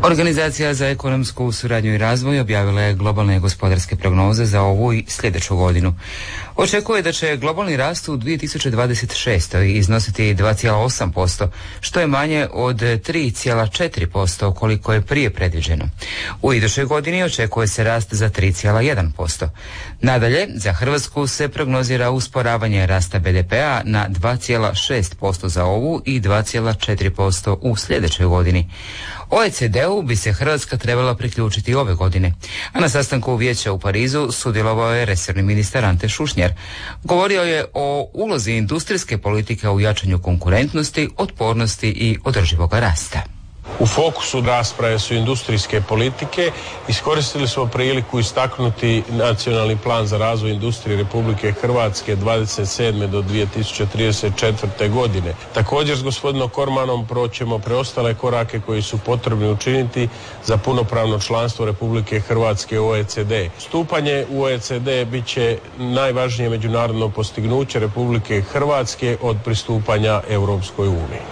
Organizacija za ekonomsku suradnju i razvoj objavila je globalne gospodarske prognoze za ovu i sljedeću godinu. Očekuje da će globalni rast u 2026. iznositi 2,8%, što je manje od 3,4% koliko je prije predviđeno. U idućoj godini očekuje se rast za 3,1%. Nadalje, za Hrvatsku se prognozira usporavanje rasta BDP-a na 2,6% za ovu i 2,4% u sljedećoj godini. OECD-u bi se Hrvatska trebala priključiti ove godine, a na sastanku Vijeća u Parizu sudjelovao je resorni ministar Ante Šušnjar. Govorio je o ulozi industrijske politike u jačanju konkurentnosti, otpornosti i održivog rasta. U fokusu rasprave su industrijske politike. Iskoristili smo priliku istaknuti nacionalni plan za razvoj industrije Republike Hrvatske 27. do 2034. godine. Također s gospodinom Kormanom proćemo preostale korake koji su potrebni učiniti za punopravno članstvo Republike Hrvatske u OECD. Stupanje u OECD bit će najvažnije međunarodno postignuće Republike Hrvatske od pristupanja Europskoj uniji.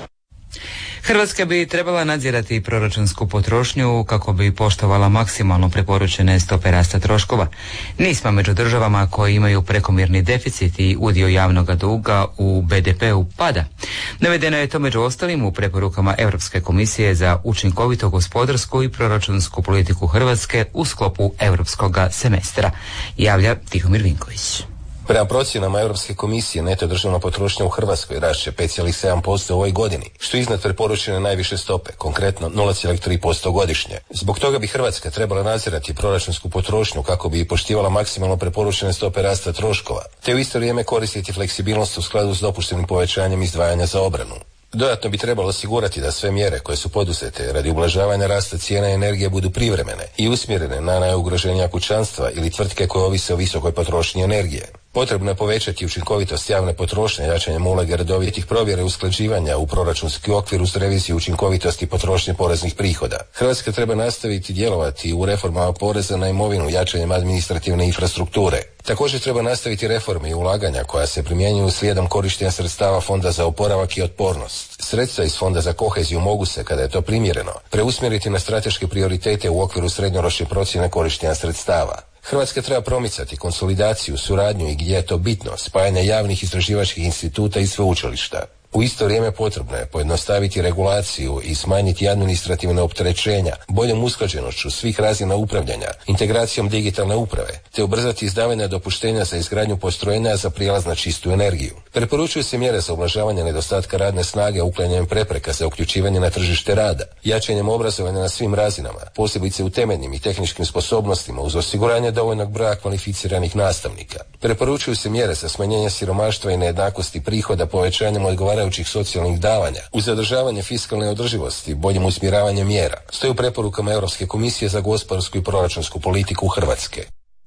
Hrvatska bi trebala nadzirati proračunsku potrošnju kako bi poštovala maksimalno preporučene stope rasta troškova. Nismo među državama koje imaju prekomjerni deficit i udio javnog duga u BDP-u pada. Navedeno je to među ostalim u preporukama Europske komisije za učinkovitu gospodarsku i proračunsku politiku Hrvatske u sklopu europskog semestra, javlja Tihomir Vinković. Prema procjenama Europske komisije, neto državna potrošnja u Hrvatskoj rašće 5,7% u ovoj godini, što je iznad preporučene najviše stope, konkretno 0,3% godišnje. Zbog toga bi Hrvatska trebala nadzirati proračunsku potrošnju kako bi poštivala maksimalno preporučene stope rasta troškova, te u isto vrijeme koristiti fleksibilnost u skladu s dopuštenim povećanjem izdvajanja za obranu. Dodatno bi trebalo osigurati da sve mjere koje su poduzete radi ublažavanja rasta cijena energije budu privremene i usmjerene na najugroženija kućanstva ili tvrtke koje ovise o visokoj potrošnji energije. Potrebno je povećati učinkovitost javne potrošnje jačanjem uloge redovitih provjera i usklađivanja u proračunski okvir uz reviziju učinkovitosti potrošnje poreznih prihoda. Hrvatska treba nastaviti djelovati u reformama poreza na imovinu jačanjem administrativne infrastrukture. Također treba nastaviti reforme i ulaganja koja se primjenjuju slijedom korištenja sredstava Fonda za oporavak i otpornost. Sredstva iz Fonda za koheziju mogu se, kada je to primjereno, preusmjeriti na strateške prioritete u okviru srednjoročne procjene korištenja sredstava. Hrvatska treba promicati konsolidaciju, suradnju i gdje je to bitno, spajanje javnih istraživačkih instituta i sveučilišta. U isto vrijeme potrebno je pojednostaviti regulaciju i smanjiti administrativne opterećenja, boljom usklađenošću svih razina upravljanja, integracijom digitalne uprave, te ubrzati izdavanje dopuštenja za izgradnju postrojenja za prijelaz na čistu energiju. Preporučuju se mjere za ublažavanje nedostatka radne snage, uklanjanjem prepreka za uključivanje na tržište rada, jačanjem obrazovanja na svim razinama, posebice u temeljnim i tehničkim sposobnostima uz osiguranje dovoljnog broja kvalificiranih nastavnika. Preporučuju se mjere za smanjenje siromaštva i nejednakosti prihoda povećanjem odgovarajućih socijalnih davanja, uz zadržavanje fiskalne održivosti, boljim usmjeravanjem mjera. Stoji u preporukama Europske komisije za gospodarsku i proračunsku politiku Hrvatske.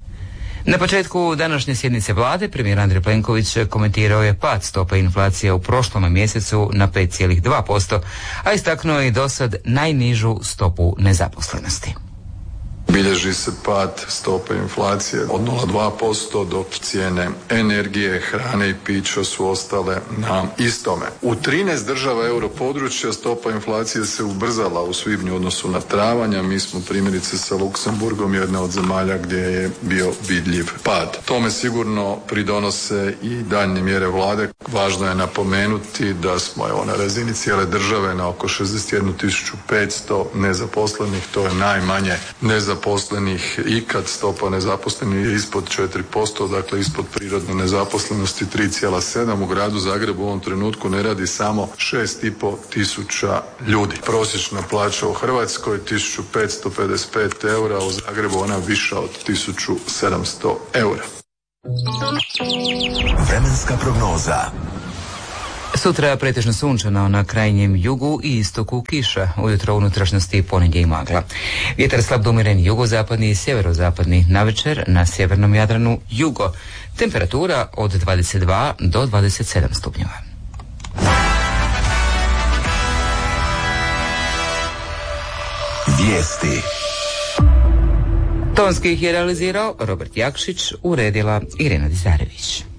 Na početku današnje sjednice vlade premijer Andrej Plenković komentirao je pad stope inflacije u prošlom mjesecu na 5,2%, a istaknuo je i dosad najnižu stopu nezaposlenosti. Bilježi se pad stope inflacije od 0,2%, dok cijene energije, hrane i pića su ostale na istome. U 13 država europodručja stopa inflacije se ubrzala u svibnju u odnosu na travanj, a mi smo primjerice sa Luksemburgom jedna od zemalja gdje je bio vidljiv pad. Tome sigurno pridonose i daljnje mjere vlade. Važno je napomenuti da smo na razini cijele države na oko 61.500 nezaposlenih, to je najmanje nezaposlenih ikad. Stopa nezaposlenih je ispod 4%, dakle ispod prirodne nezaposlenosti 3,7%. U gradu Zagrebu u ovom trenutku ne radi samo 6,5 tisuća ljudi. Prosječna plaća u Hrvatskoj 1555 eura, u Zagrebu ona viša od 1700 eura. Vremenska prognoza. Sutra pretežno sunčano, na krajnjem jugu i istoku kiša, ujutro u unutrašnjosti ponegdje i magla. Vjetar slab do umjeren jugozapadni i sjeverozapadni, navečer na sjevernom Jadranu jugo. Temperatura od 22 do 27 stupnjeva. Vijesti. Tonski ih je realizirao Robert Jakšić, uredila Irena Dizarević.